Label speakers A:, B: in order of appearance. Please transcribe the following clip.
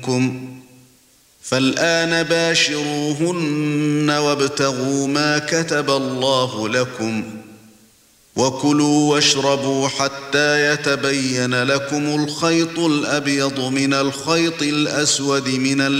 A: فالآن باشروهن وابتغوا ما كتب الله لكم وكلوا واشربوا حتى يتبين لكم الخيط الأبيض من الخيط الأسود من